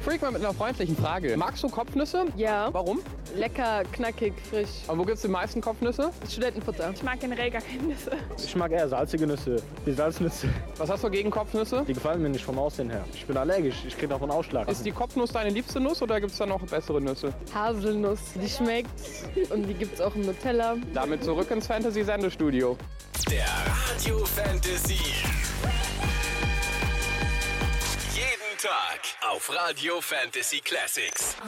Freak mal mit einer freundlichen Frage. Magst du Kopfnüsse? Ja. Warum? Lecker, knackig, frisch. Und wo gibt's die meisten Kopfnüsse? Studentenfutter. Ich mag generell gar keine Nüsse. Ich mag eher salzige Nüsse, die Salznüsse. Was hast du gegen Kopfnüsse? Die gefallen mir nicht vom Aussehen her. Ich bin allergisch, ich kriege davon Ausschlag. Ist die Kopfnuss deine liebste Nuss oder gibt's da noch bessere Nüsse? Haselnuss, die schmeckt und die gibt's auch im Nutella. Damit zurück ins Fantasy-Sendestudio. Der Radio Fantasy. Jeden Tag auf Radio Fantasy Classics.